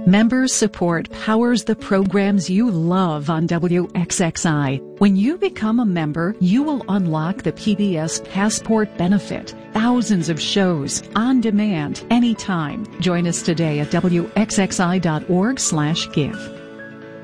Member support powers the programs you love on WXXI. When you become a member, you will unlock the PBS Passport benefit. Thousands of shows, on demand, anytime. Join us today at WXXI.org/give.